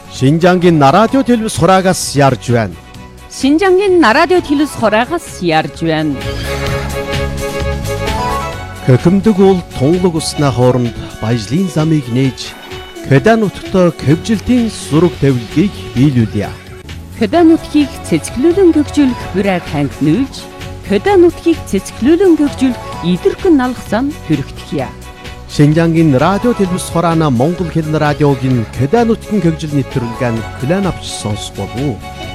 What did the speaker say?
Шинжангийн радио телевиз хураагаас ярьж байна. Шинжангийн радио телевиз хураагаас ярьж байна. Хөхөмдөг бол тунлаг усны хооронд баяжлын замыг нээж Кеда нутагт хэвжилтийн зураг тавилгыг биелүүлье. Кеда нутгийг цэцгэлүүлэн гөгжүүлэх бүрэг ханг нүүлж, Кеда нутгийг цэцгэлүүлэн гөгжүүлэх идэрхэн налгасан хүрэгдэхье. Шинжангийн радио телевиз хураана Монгол хэлний радиогийн Кеда нутгийн гөгжил нэвтрүүлгийг клан авч сонсох болов уу?